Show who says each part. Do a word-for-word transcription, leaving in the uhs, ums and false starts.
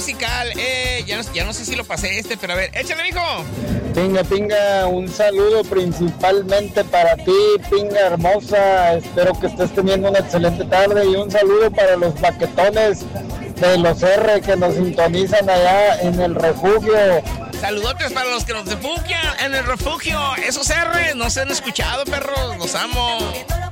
Speaker 1: musical. Eh, ya, no, ya no sé si lo pasé este, pero a ver, échale, mijo.
Speaker 2: Pinga, pinga, un saludo principalmente para ti, pinga hermosa. Espero que estés teniendo una excelente tarde y un saludo para los baquetones de los R que nos sintonizan allá en el refugio.
Speaker 1: Saludotes para los que nos refugian en el refugio. Esos R no se han escuchado, perros. Los amo.